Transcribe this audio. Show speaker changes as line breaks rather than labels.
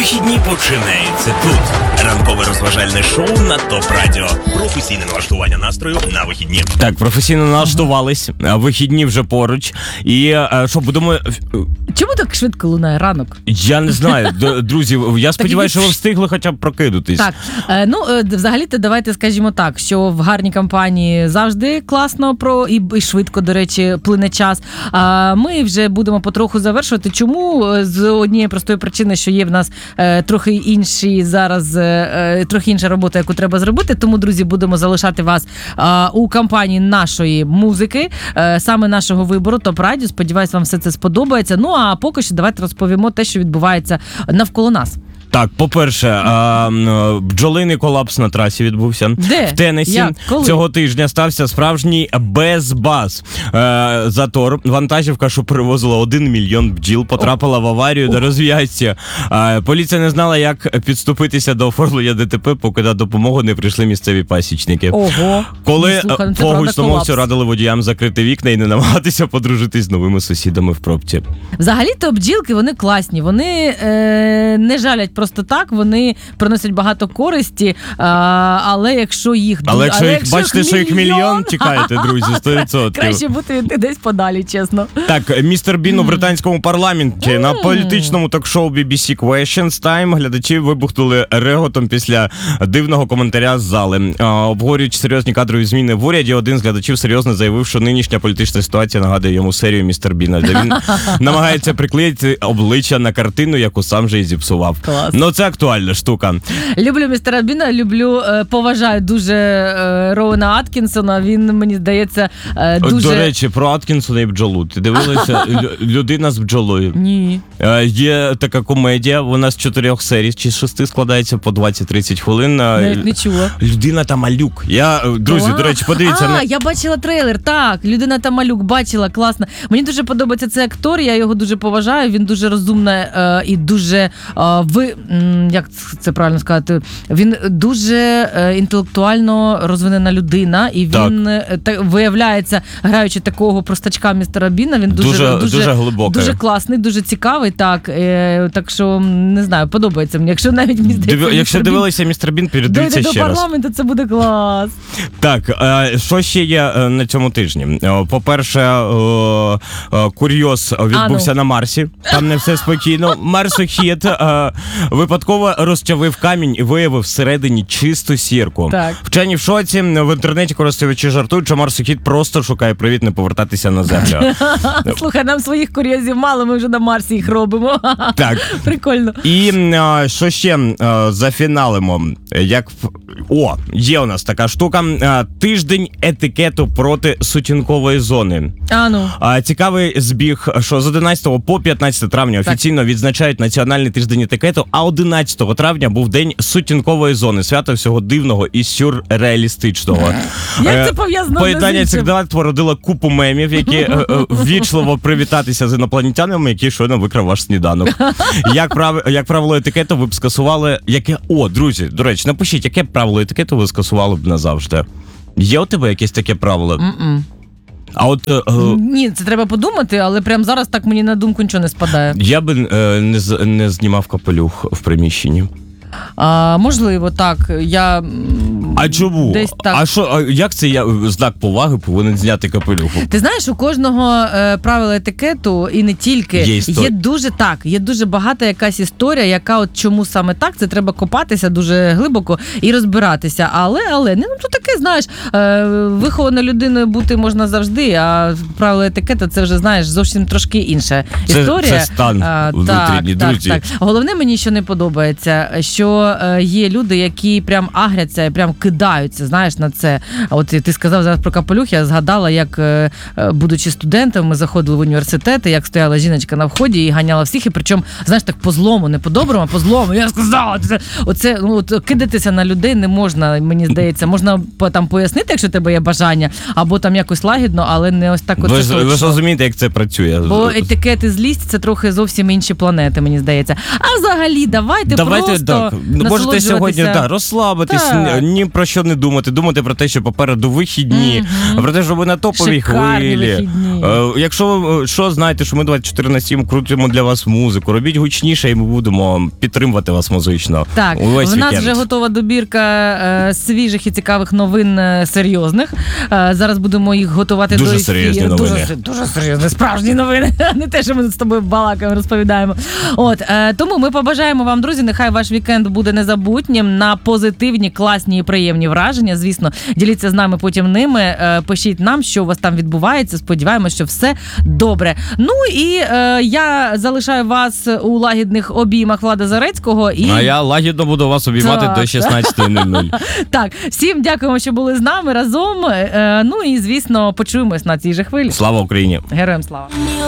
Вихідні починаються тут. Ранкове розважальне шоу на ТОП Радіо. Професійне налаштування настрою на вихідні.
Так, професійно налаштувались. Вихідні вже поруч. І що, будемо...
Чому так швидко лунає ранок?
Я не знаю. Друзі, я сподіваюся, що ви встигли хоча б прокинутись.
Так, взагалі-то давайте скажімо так, що в гарній компанії завжди класно і швидко, до речі, плине час. Ми вже будемо потроху завершувати. Чому? З однієї простої причини, що є в нас трохи інша робота, яку треба зробити. Тому, друзі, будемо залишати вас у компанії нашої музики, саме нашого вибору ТОП Радіо. Сподіваюсь, вам все це сподобається. Ну, а поки що давайте розповімо те, що відбувається навколо нас.
Так, по-перше, бджолиний колапс на трасі відбувся.
Де?
В Теннессі.
Як? Коли?
Цього тижня стався справжній безбаз. Затор. Вантажівка, що перевозила 1 мільйон бджіл, потрапила в аварію на розв'язці. Поліція не знала, як підступитися до оформлення ДТП, поки на допомогу не прийшли місцеві пасічники.
Ого.
Коли
по
гучномовцю радили водіям закрити вікна і не намагатися подружитись з новими сусідами в пробці.
Взагалі-то бджілки, вони класні. Вони не жалять просто так, вони приносять багато користі, але якщо їх...
бачите, що їх мільйон, чекайте, друзі, 100%.
Краще бути десь подалі, чесно.
Так, містер Бін у британському парламенті на політичному ток-шоу BBC Questions Time глядачі вибухнули реготом після дивного коментаря з зали. Обговорюючи серйозні кадрові зміни в уряді, один з глядачів серйозно заявив, що нинішня політична ситуація нагадує йому серію містер Біна, де він намагається приклеїти обличчя на картину, яку сам же і зіпсував.
Клас.
Ну, це актуальна штука.
Люблю містера Біна, поважаю дуже Роуена Аткінсона, він, мені здається, дуже...
До речі, про Аткінсона і бджолу. Ти дивилася «Людина з бджолою»?
Ні.
Є така комедія, вона з 4 серій чи 6 складається по 20-30 хвилин.
Навіть не чула.
«Людина та малюк». Друзі, до речі, подивіться.
Я бачила трейлер, так. «Людина та малюк», бачила, класно. Мені дуже подобається цей актор, я його дуже поважаю, він дуже розумний і дуже... як це правильно сказати? Він дуже інтелектуально розвинена людина, і він виявляється, граючи такого простачка містера Біна, він дуже глибокий. Дуже класний, дуже цікавий, так що, не знаю, подобається мені. Якщо навіть мені здається,
якщо дивилися містер Бін, передивіться ще раз.
Дойде до парламенту, це буде клас.
Так, що ще є на цьому тижні? По-перше, курйоз відбувся на Марсі. Там не все спокійно. Марсохід випадково розчавив камінь і виявив всередині чисту сірку.
Так.
Вчені в шоці, в інтернеті користувачі жартують, що марсохід просто шукає привід не повертатися на Землю.
Слухай, нам своїх курйозів мало, ми вже на Марсі їх робимо.
Так.
Прикольно.
І що ще зафіналимо? Є у нас така штука. Тиждень етикету проти сутінкової зони. Цікавий збіг, що з 11 по 15 травня офіційно відзначають Національний тиждень етикету, а 11 травня був день сутінкової зони. Свято всього дивного і сюрреалістичного.
Як це пов'язано?
Поєднання цих дат породило купу мемів, які ввічливо привітатися з інопланетянами, які щойно викрав ваш сніданок. Як правило етикету ви б скасували... Друзі, до речі, напишіть, яке правило етикету ви скасували б назавжди? Є у тебе якесь таке правило?
Ні, це треба подумати, але прямо зараз так мені на думку нічого не спадає.
Я би не знімав капелюх в приміщенні.
Можливо, так.
А чому?
Десь так.
Як це я знак поваги повинен зняти капелюх?
Ти знаєш, у кожного правила етикету, і не тільки, є дуже багата якась історія, яка от чому саме так, це треба копатися дуже глибоко і розбиратися. Але, то таке, знаєш, вихованою людиною бути можна завжди, а правила етикету це вже, знаєш, зовсім трошки інша історія.
Це стан внутрішній, друзі.
Так. Головне, мені що не подобається, що є люди, які прям агряться і прям кидаються, знаєш, на це. От ти сказав зараз про капелюх, я згадала, як, будучи студентом, ми заходили в університет, як стояла жіночка на вході і ганяла всіх, і причому, знаєш, так по злому, не по-доброму, а по злому. Я сказала, кидатися на людей не можна, мені здається. Можна там пояснити, якщо у тебе є бажання, або там якось лагідно, але не ось так.
Ви ж розумієте, як це працює.
Бо етикет і злість – це трохи зовсім інші планети, мені здається. А взагалі, давайте просто
можете сьогодні розслабитись, ні про про що не думати. Думати про те, що попереду вихідні, про те, що ви на топовій
Шикарні
хвилі.
вихідні.
Якщо що, знаєте, що ми 24/7 крутимо для вас музику, робіть гучніше, і ми будемо підтримувати вас музично.
Так,
увесь
в нас
вікенд.
вже готова добірка свіжих і цікавих новин серйозних. Зараз будемо їх готувати
Дуже
до ефіру.
серйозні новини.
Дуже серйозні, справжні новини. Не те, що ми з тобою балакаємо, розповідаємо. Тому ми побажаємо вам, друзі, нехай ваш вікенд буде незабутнім, на позитивні, класні і приємні враження. Звісно, діліться з нами потім ними. Пишіть нам, що у вас там відбувається. Сподіваємося, що все добре. Ну і я залишаю вас у лагідних обіймах Влада Зарецького.
А я лагідно буду вас обіймати до 16:00.
Так, всім дякуємо, що були з нами разом. Ну і, звісно, почуємось на цій же хвилі.
Слава Україні!
Героям слава!
Ні